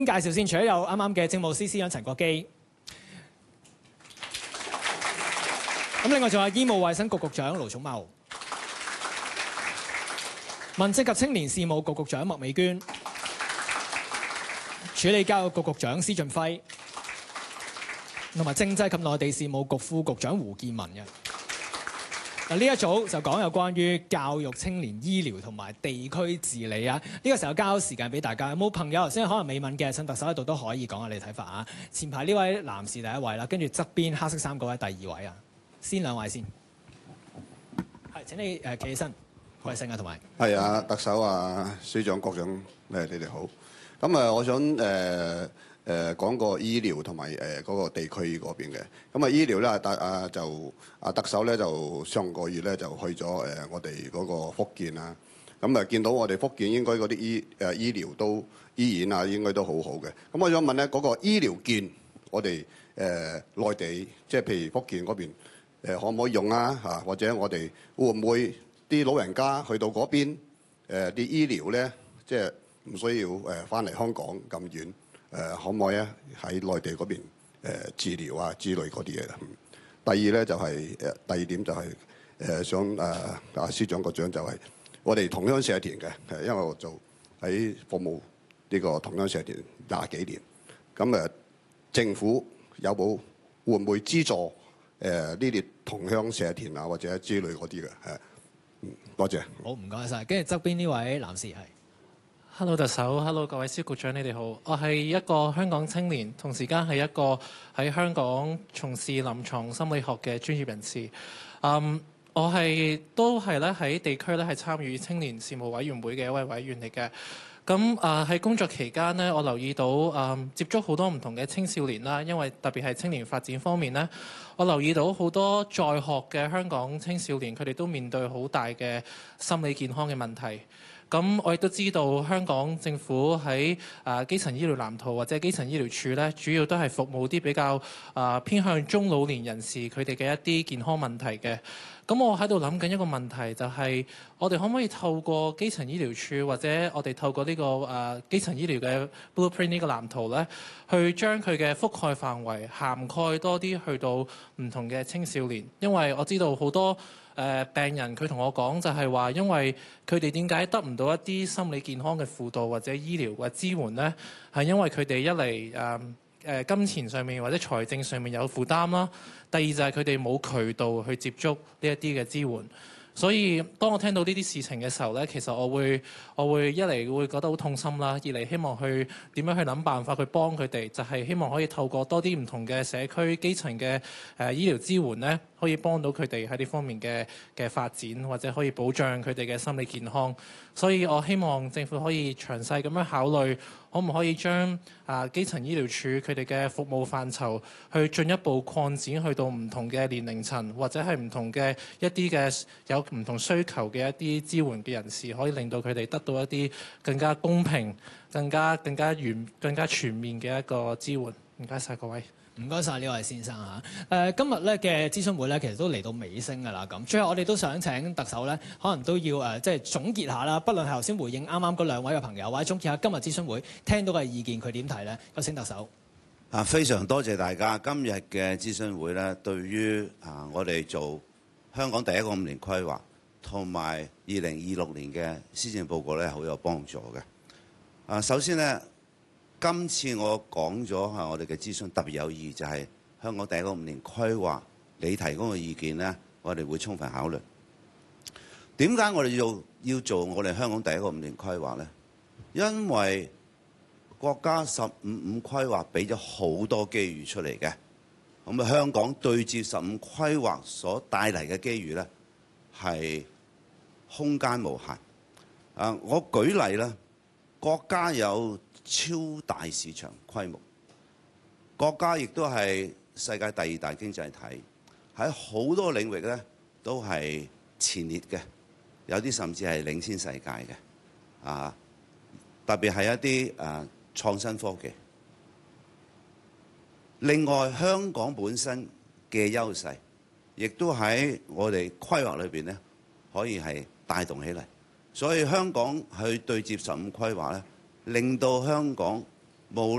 介紹先，除咗有啱啱嘅政務司司長陳國基，咁另外仲有醫務衛生局局長盧寵茂、民政及青年事務局局長麥美娟、處理教育局局長施俊輝，同埋政制及內地事務局副局長胡健民嘅。嗱，呢一組就講有關於教育、青年、醫療同埋地區治理啊。呢個時候交時間俾大家，有冇朋友頭先可能未問嘅，趁特首喺度都可以講下你睇法啊。前排呢位男士第一位啦，跟住側邊黑色衫嗰位第二位啊。先兩位先，係請你企起身，貴姓啊，同埋係啊，特首啊，司長、局長，你哋好。咁我想講個醫療同埋嗰個地區嗰邊嘅。咁醫療咧，特首咧就上個月咧就去咗我哋嗰個福建啊。咁見到我哋福建應該嗰啲醫療都醫院啊，應該都好好嘅。咁我想問咧，嗰個醫療券，我哋內地即係譬如福建嗰邊可唔可以用啊？或者我哋會唔會啲老人家去到嗰邊啲醫療咧，即係唔需要翻嚟香港咁遠？可唔可以喺內地嗰邊治療啊之類嗰啲嘢？第二咧就係第二點就係想司長局長就係我哋同鄉社團嘅，因為我做喺服務呢個同鄉社團20幾年，咁政府有冇會唔會資助呢啲同鄉社團啊或者之類嗰啲嘅？多謝。 好，唔該晒。跟住側邊呢位男士係。 Hello 特首 ，Hello 各位司局長，你哋好。我係一個香港青年，同時間係一個喺香港從事臨床心理學嘅專業人士。我都係咧喺地區咧係參與青年事務委員會嘅一位委員嚟嘅。咁喺工作期間呢，我留意到接觸好多唔同嘅青少年啦，因為特別係青年發展方面呢，我留意到好多在學嘅香港青少年，佢哋都面對好大嘅心理健康嘅問題。咁我亦都知道香港政府喺基層醫療藍圖或者基層醫療處咧，主要都係服務啲比較偏向中老年人士佢哋嘅一啲健康問題嘅。咁我喺度諗緊一個問題，就係我哋可唔可以透過基層醫療處或者我哋透過呢個基層醫療嘅 Blueprint 呢個藍圖咧，去將佢嘅覆蓋範圍涵蓋多啲去到唔同嘅青少年，因為我知道好多病人佢同我講就係話，因為佢哋點解得唔到一啲心理健康嘅輔導或者醫療嘅支援呢？係因為佢哋一嚟金錢上面或者財政上面有負擔啦，第二就係佢哋冇渠道去接觸呢一啲嘅支援。所以當我聽到呢啲事情嘅時候咧，其實我會一嚟會覺得好痛心啦，二嚟希望去點樣去諗辦法去幫佢哋，就係希望可以透過多啲唔同嘅社區基層嘅醫療支援咧，可以幫到佢哋喺呢方面嘅發展，或者可以保障佢哋嘅心理健康。所以我希望政府可以詳細咁樣考慮，可唔可以將基層醫療處佢哋嘅服務範疇去進一步擴展去到唔同嘅年齡層，或者係唔同嘅一啲嘅有唔同需求嘅一啲支援嘅人士，可以令到佢哋得到一啲更加公平、更加全面嘅一個支援。唔該晒各位。 唔該晒呢位先生嚇。今日咧嘅諮詢會咧，其實都嚟到尾聲㗎啦。咁最後我哋都想請特首咧，可能都要即係總結下啦。不論係頭先回應啱啱嗰兩位嘅朋友，或者總結下今日諮詢會聽到嘅意見，佢點睇咧？有請特首。 非常多謝大家今日嘅諮詢會咧，對於我哋做香港第一個5年規劃同埋2026年嘅施政報告咧，好有幫助嘅。首先咧。今次我講咗我哋嘅諮詢特別有意義，就係香港第一個5年規劃，你提供嘅意見呢，我哋會充分考慮。點解我哋要做我哋香港第一個5年規劃呢？因為國家15規劃俾咗好多機遇出嚟嘅，咁香港對接15規劃所帶嚟嘅機遇呢，係空間無限。我舉例啦，國家有超大市場規模，國家亦都係世界第2大經濟體，喺好多領域咧都係前列嘅，有啲甚至係領先世界嘅。特別係一啲創新科技。另外，香港本身嘅優勢，亦都喺我哋規劃裏邊咧，可以係帶動起嚟。所以香港去對接15規劃咧，令到香港無